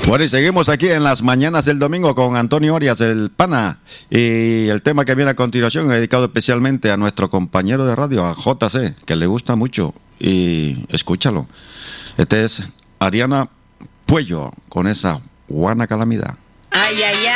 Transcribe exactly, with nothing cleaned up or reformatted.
Bueno, y seguimos aquí en las mañanas del domingo con Antonio Orias, el pana. Y el tema que viene a continuación es dedicado especialmente a nuestro compañero de radio, a J C, que le gusta mucho. Y escúchalo. Este es Ariana Puello con esa Guana Calamidad. Ay, ay,